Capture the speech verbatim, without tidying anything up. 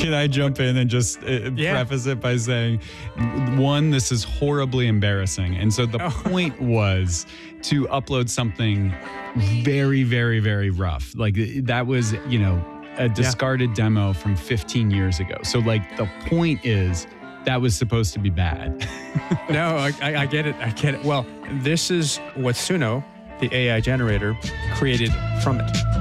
Can I jump in and just uh, Yeah. preface it by saying, one, this is horribly embarrassing. And so the Oh. point was to upload something very, very, very rough. Like that was, you know, a discarded demo from fifteen years ago. So like the point is that was supposed to be bad. No, I, I I get it. I get it. Well, this is what Suno, the A I generator, created from it.